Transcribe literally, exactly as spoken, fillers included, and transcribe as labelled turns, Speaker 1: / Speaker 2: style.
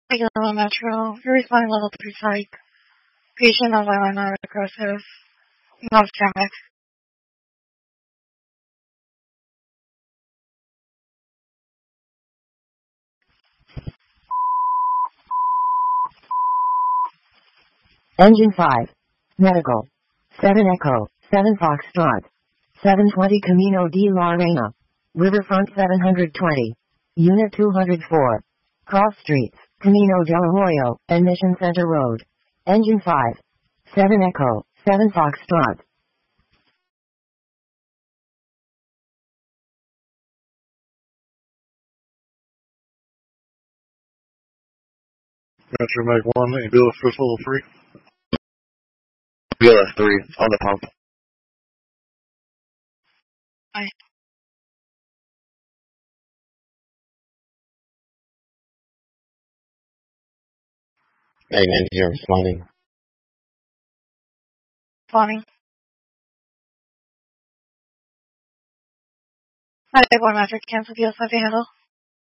Speaker 1: Regular Metro, you're responding level three psych. Patient non-violent, non-aggressive, non-systemic.
Speaker 2: Engine five. Medical. seven Echo, seven Foxtrot. seven twenty Camino de la Reina. Riverfront seven twenty. Unit two oh four. Cross Streets, Camino del Arroyo, and Mission Center Road. Engine five. seven Echo, seven Foxtrot.
Speaker 3: Metro Mag one, ambulance first level three.
Speaker 4: B L S three, on the pump.
Speaker 1: Aye.
Speaker 4: Hey, man, here, responding.
Speaker 1: Responding. I have one metric cancel, D S F handle.